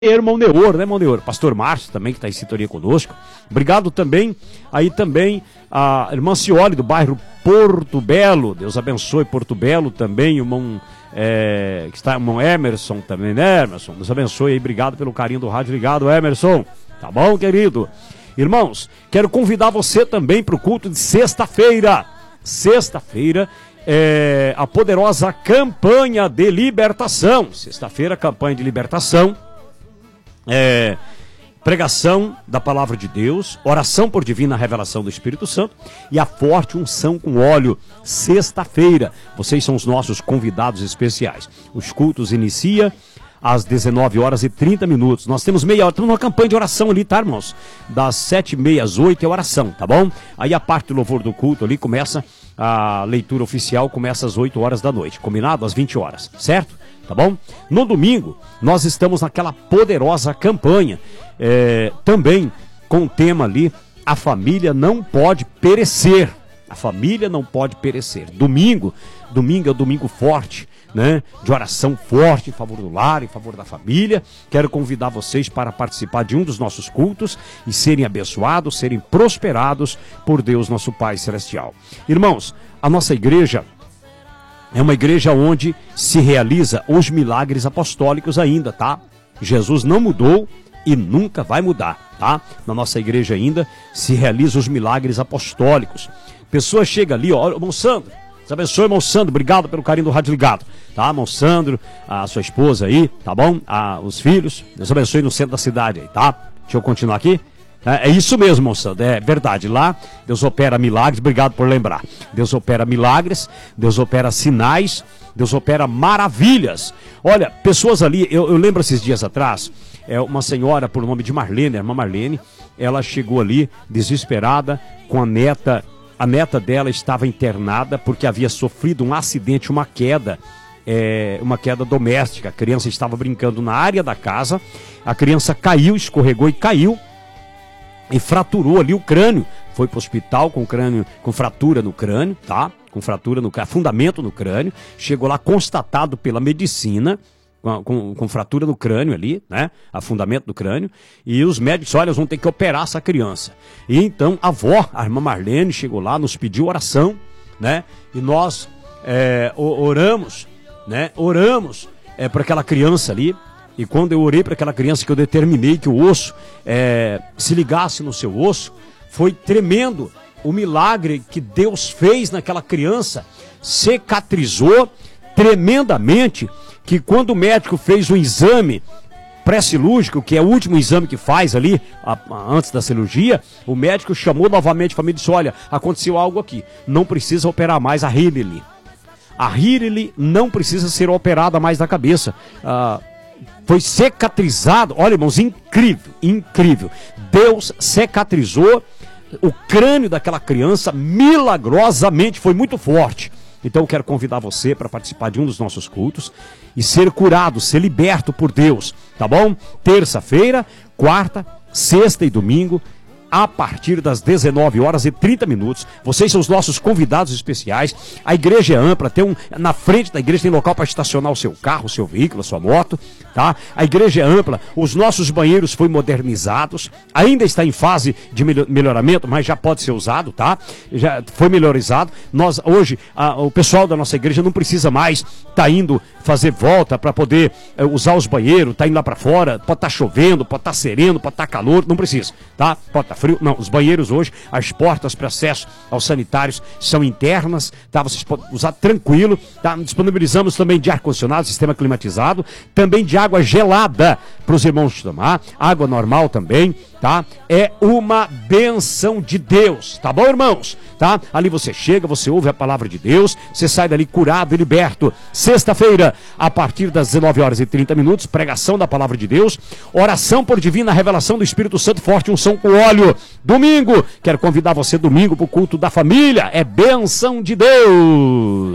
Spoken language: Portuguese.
Irmão Neor, né, irmão Neor? Pastor Márcio também, que está em sintonia conosco. Obrigado também, aí também a irmã Cioli, do bairro Porto Belo. Deus abençoe Porto Belo também, o irmão, que está, o irmão Emerson também, né, Emerson? Deus abençoe aí, obrigado pelo carinho do rádio ligado, Emerson. Tá bom, querido? Irmãos, quero convidar você também para o culto de sexta-feira. Sexta-feira é a poderosa campanha de libertação. Sexta-feira, campanha de libertação. Pregação da palavra de Deus, oração por divina revelação do Espírito Santo e a forte unção com óleo, sexta-feira. Vocês são os nossos convidados especiais. Os cultos inicia às 19h30. Nós temos meia hora, estamos numa campanha de oração ali, tá, irmãos? Das 7h30 às 8h é oração, tá bom? Aí a parte do louvor do culto ali começa, a leitura oficial começa às 8h da noite, combinado? Às 20 horas, certo? Tá bom? No domingo, nós estamos naquela poderosa campanha, também com o tema ali, a família não pode perecer. A família não pode perecer. Domingo é o domingo forte, né? De oração forte em favor do lar, em favor da família. Quero convidar vocês para participar de um dos nossos cultos e serem abençoados, serem prosperados por Deus, nosso Pai Celestial. Irmãos, a nossa igreja é uma igreja onde se realiza os milagres apostólicos ainda, tá? Jesus não mudou e nunca vai mudar, tá? Na nossa igreja ainda se realiza os milagres apostólicos. Pessoa chega ali, ó, irmão Sandro, Deus abençoe, irmão Sandro, obrigado pelo carinho do rádio ligado, tá? Irmão Sandro, a sua esposa aí, tá bom? Os filhos, Deus abençoe no centro da cidade aí, tá? Deixa eu continuar aqui. É isso mesmo, moçada, é verdade. Lá Deus opera milagres, obrigado por lembrar. Deus opera milagres, Deus opera sinais, Deus opera maravilhas. Olha, pessoas ali, eu lembro esses dias atrás, uma senhora por nome de Marlene, a irmã Marlene, ela chegou ali desesperada com a neta dela estava internada porque havia sofrido um acidente, uma queda doméstica. A criança estava brincando na área da casa, a criança caiu, escorregou e caiu. E fraturou ali o crânio, foi para o hospital com crânio, com fratura no crânio, tá? Com fratura no afundamento no crânio, chegou lá constatado pela medicina, com fratura no crânio ali, né? Afundamento do crânio, e os médicos, olha, vão ter que operar essa criança. E então a avó, a irmã Marlene, chegou lá, nos pediu oração, né? E nós oramos, né? Oramos para aquela criança ali. E quando eu orei para aquela criança, que eu determinei que o osso se ligasse no seu osso, foi tremendo o milagre que Deus fez naquela criança, cicatrizou tremendamente, que quando o médico fez o exame pré-cirúrgico, que é o último exame que faz ali, antes da cirurgia, o médico chamou novamente a família e disse, olha, aconteceu algo aqui, não precisa operar mais a Hirili. A Hirili não precisa ser operada mais da cabeça. Foi cicatrizado, olha, irmãos, incrível, incrível. Deus cicatrizou o crânio daquela criança milagrosamente, foi muito forte. Então eu quero convidar você para participar de um dos nossos cultos e ser curado, ser liberto por Deus, tá bom? Terça-feira, quarta, sexta e domingo, a partir das 19h30. Vocês são os nossos convidados especiais. A igreja é ampla, na frente da igreja tem local para estacionar o seu carro, o seu veículo, a sua moto, tá? A igreja é ampla, os nossos banheiros foram modernizados, ainda está em fase de melhoramento, mas já pode ser usado, tá? Já foi melhorizado. Nós hoje, o pessoal da nossa igreja não precisa mais estar indo fazer volta para poder usar os banheiros, tá indo lá para fora, pode estar chovendo, pode estar sereno, pode estar calor, não precisa, tá? Pode estar frio, não, os banheiros hoje, as portas para acesso aos sanitários são internas, tá? Vocês podem usar tranquilo, tá? Disponibilizamos também de ar-condicionado, sistema climatizado, também de água gelada para os irmãos tomar, água normal também, tá? É uma benção de Deus, tá bom, irmãos? Tá? Ali você chega, você ouve a palavra de Deus, você sai dali curado e liberto. Sexta-feira, a partir das 19h30, pregação da palavra de Deus, oração por divina revelação do Espírito Santo, forte unção com óleo. Domingo, quero convidar você domingo para o culto da família, é benção de Deus.